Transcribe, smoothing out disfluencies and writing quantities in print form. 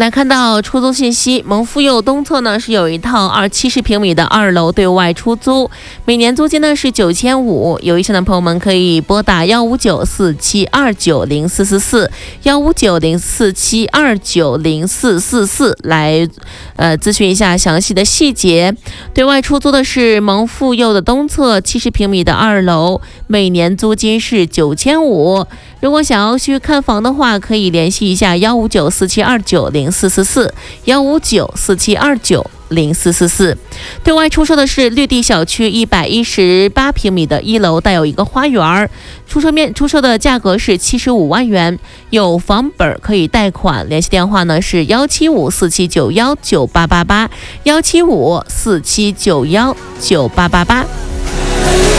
来看到出租信息，蒙富佑东侧呢是有一套70平米的2楼对外出租，每年租金呢是9500，有意向的朋友们可以拨打15947290444，15904729044来咨询一下详细的细节。对外出租的是蒙富佑的东侧70平米的2楼，每年租金是9500。如果想要去看房的话，可以联系一下15947290444，15947290444。对外出售的是绿地小区118平米的1楼，带有一个花园，出售的价格是75万元，有房本可以贷款。联系电话呢是17547919888，17547919888。